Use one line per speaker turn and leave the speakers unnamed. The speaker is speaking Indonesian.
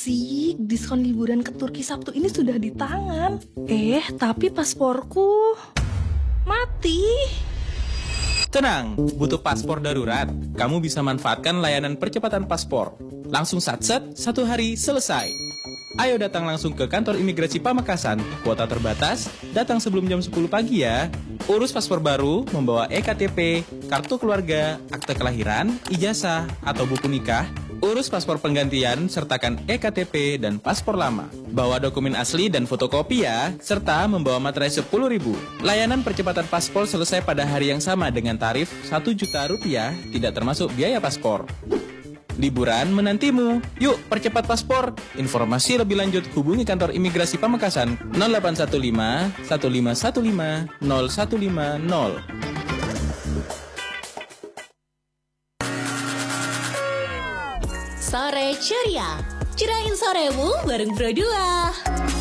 Asik, diskon liburan ke Turki Sabtu ini sudah di tangan. Tapi pasporku mati.
Tenang, butuh paspor darurat? Kamu bisa manfaatkan layanan percepatan paspor. Langsung satset, 1 hari selesai. Ayo datang langsung ke kantor imigrasi Pamekasan. Kuota terbatas, datang sebelum jam 10 pagi ya. Urus paspor baru, membawa EKTP, kartu keluarga, akte kelahiran, ijazah, atau buku nikah. Urus paspor penggantian, sertakan EKTP dan paspor lama. Bawa dokumen asli dan fotokopi ya, serta membawa materai 10.000. Layanan percepatan paspor selesai pada hari yang sama dengan tarif Rp1.000.000, tidak termasuk biaya paspor. Liburan menantimu. Yuk, percepat paspor. Informasi lebih lanjut hubungi kantor imigrasi Pamekasan 0815 1515 0150.
Sore ceria, cerain soremu bareng Bro 2.